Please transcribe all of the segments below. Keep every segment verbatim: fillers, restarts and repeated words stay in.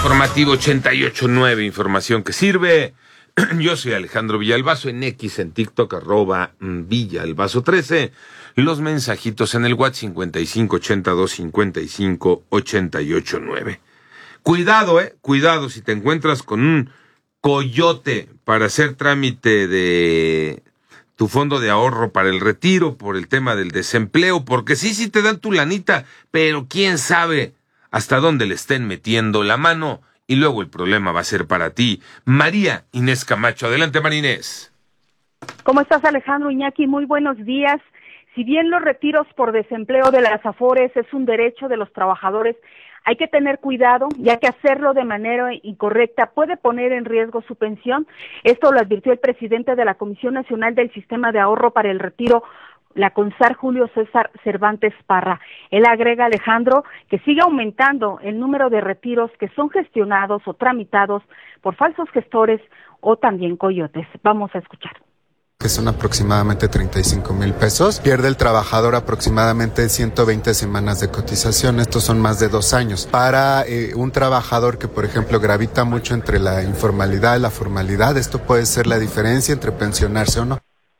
Informativo ochenta y ocho punto nueve, información que sirve. Yo soy Alejandro Villalbazo, en X, en TikTok, arroba Villalbazo trece. Los mensajitos en el WhatsApp cincuenta y cinco ochenta y dos cincuenta y cinco ochenta y ocho nueve. Cuidado, eh, cuidado si te encuentras con un coyote para hacer trámite de tu fondo de ahorro para el retiro por el tema del desempleo, porque sí, sí te dan tu lanita, pero quién sabe hasta dónde le estén metiendo la mano y luego el problema va a ser para ti. María Inés Camacho, adelante María Inés. ¿Cómo estás, Alejandro? Iñaki? Muy buenos días. Si bien los retiros por desempleo de las AFORES es un derecho de los trabajadores, hay que tener cuidado, ya que hacerlo de manera incorrecta puede poner en riesgo su pensión. Esto lo advirtió el presidente de la Comisión Nacional del Sistema de Ahorro para el Retiro, la CONSAR, Julio César Cervantes Parra. Él agrega, Alejandro, que sigue aumentando el número de retiros que son gestionados o tramitados por falsos gestores o también coyotes. Vamos a escuchar. Que son aproximadamente treinta y cinco mil pesos. Pierde el trabajador aproximadamente ciento veinte semanas de cotización. Estos son más de dos años. Para eh, un trabajador que, por ejemplo, gravita mucho entre la informalidad y la formalidad, esto puede ser la diferencia entre pensionarse o no.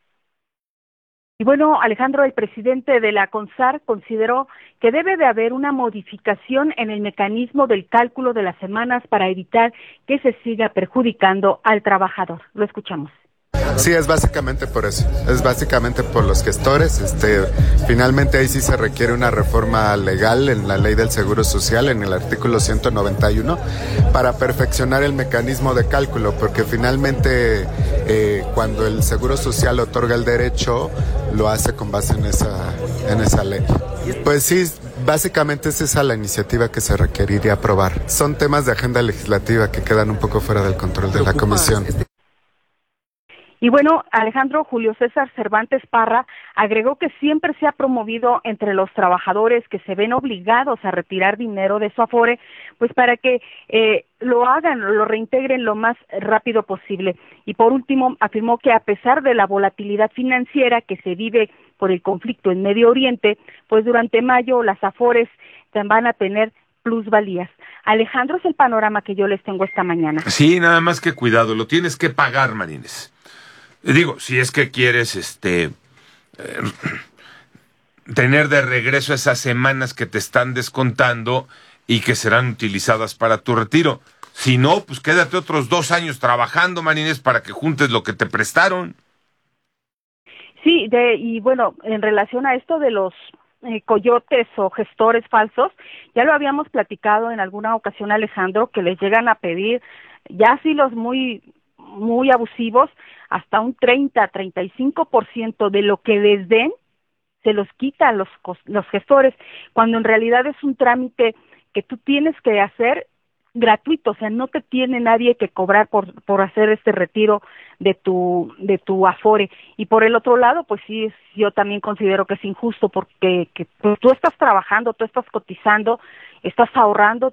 Y bueno, Alejandro, el presidente de la CONSAR consideró que debe de haber una modificación en el mecanismo del cálculo de las semanas para evitar que se siga perjudicando al trabajador. Lo escuchamos. Sí, es básicamente por eso, es básicamente por los gestores. Este, finalmente ahí sí se requiere una reforma legal en la ley del Seguro Social, en el artículo ciento noventa y uno, para perfeccionar el mecanismo de cálculo, porque finalmente eh, cuando el Seguro Social otorga el derecho, lo hace con base en esa, en esa ley. Pues sí, básicamente es esa la iniciativa que se requeriría aprobar. Son temas de agenda legislativa que quedan un poco fuera del control de la comisión. Y bueno, Alejandro, Julio César Cervantes Parra agregó que siempre se ha promovido entre los trabajadores que se ven obligados a retirar dinero de su Afore, pues para que eh, lo hagan, lo reintegren lo más rápido posible. Y por último, afirmó que a pesar de la volatilidad financiera que se vive por el conflicto en Medio Oriente, pues durante mayo las Afores van a tener plusvalías. Alejandro, es el panorama que yo les tengo esta mañana. Sí, nada más que cuidado, lo tienes que pagar, Marines. Digo, si es que quieres este eh, tener de regreso esas semanas que te están descontando y que serán utilizadas para tu retiro. Si no, pues quédate otros dos años trabajando, Marines, para que juntes lo que te prestaron. Sí, de, y bueno, en relación a esto de los eh, coyotes o gestores falsos, ya lo habíamos platicado en alguna ocasión, Alejandro, que les llegan a pedir, ya sí los muy, muy abusivos, hasta un treinta, treinta y cinco por ciento de lo que les den, se los quitan los, los gestores, cuando en realidad es un trámite que tú tienes que hacer gratuito, o sea, no te tiene nadie que cobrar por por hacer este retiro de tu de tu Afore. Y por el otro lado, pues sí, yo también considero que es injusto porque que, pues, tú estás trabajando, tú estás cotizando, estás ahorrando,